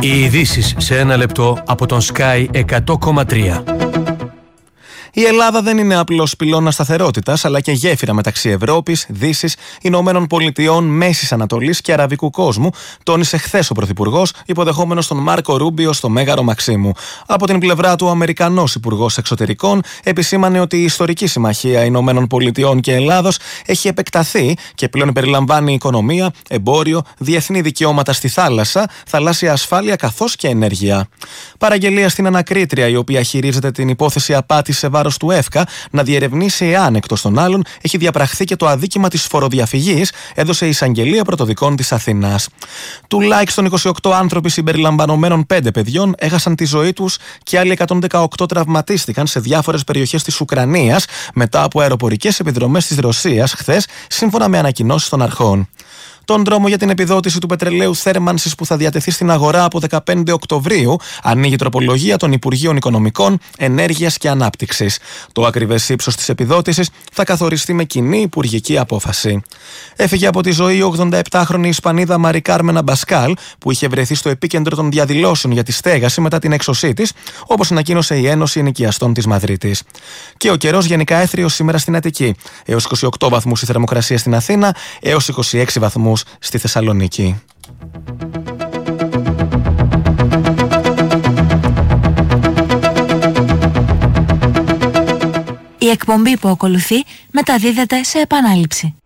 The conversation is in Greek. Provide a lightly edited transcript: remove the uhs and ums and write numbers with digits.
Οι ειδήσεις σε ένα λεπτό από τον Sky 100,3. Η Ελλάδα δεν είναι απλώς πυλώνας σταθερότητας, αλλά και γέφυρα μεταξύ Ευρώπης, Δύσης, Ηνωμένων Πολιτειών, Μέσης Ανατολής και Αραβικού κόσμου, τόνισε χθες ο Πρωθυπουργός, υποδεχόμενος τον Μάρκο Ρούμπιο στο Μέγαρο Μαξίμου. Από την πλευρά του, ο Αμερικανός Υπουργός Εξωτερικών επισήμανε ότι η ιστορική συμμαχία Ηνωμένων Πολιτειών και Ελλάδος έχει επεκταθεί και πλέον περιλαμβάνει οικονομία, εμπόριο, διεθνή δικαιώματα στη θάλασσα, θαλάσσια ασφάλεια καθώς και ενέργεια. Παραγγελία στην ανακρίτρια, η οποία χειρίζεται την υπόθεση απάτης σε βάρος του ΕΦΚΑ να διερευνήσει εάν εκτός των άλλων έχει διαπραχθεί και το αδίκημα της φοροδιαφυγής, έδωσε η εισαγγελία πρωτοδικών της Αθήνας. Τουλάχιστον 28 άνθρωποι συμπεριλαμβανομένων 5 παιδιών έχασαν τη ζωή τους και άλλοι 118 τραυματίστηκαν σε διάφορες περιοχές της Ουκρανίας μετά από αεροπορικές επιδρομές της Ρωσίας χθες, σύμφωνα με ανακοινώσεις των αρχών. Τον δρόμο για την επιδότηση του πετρελαίου θέρμανσης που θα διατεθεί στην αγορά από 15 Οκτωβρίου ανοίγει τροπολογία των Υπουργείων Οικονομικών, Ενέργειας και Ανάπτυξης. Το ακριβές ύψος της επιδότησης θα καθοριστεί με κοινή υπουργική απόφαση. Έφυγε από τη ζωή η 87χρονη Ισπανίδα Μαρί Κάρμεν Αμπασκάλ, που είχε βρεθεί στο επίκεντρο των διαδηλώσεων για τη στέγαση μετά την έξωσή της, όπως ανακοίνωσε η Ένωση Ενοικιαστών της Μαδρίτης. Και ο καιρός γενικά έθριος σήμερα στην Αττική. Έως 28 βαθμούς η θερμοκρασία στην Αθήνα, έως 26 βαθμούς στη Θεσσαλονίκη. Η εκπομπή που ακολουθεί μεταδίδεται σε επανάληψη.